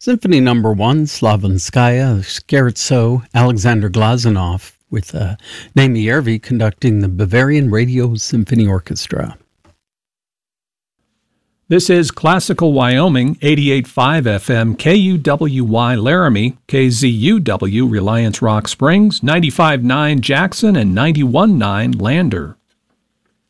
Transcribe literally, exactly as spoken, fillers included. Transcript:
Symphony Number One, Slavinskaya, Scherzo, Alexander Glazunov, with uh, Naomi Järvi conducting the Bavarian Radio Symphony Orchestra. This is Classical Wyoming, eighty-eight point five F M, K U W Y Laramie, K Z U W Reliance Rock Springs, ninety-five point nine Jackson, and ninety-one point nine Lander.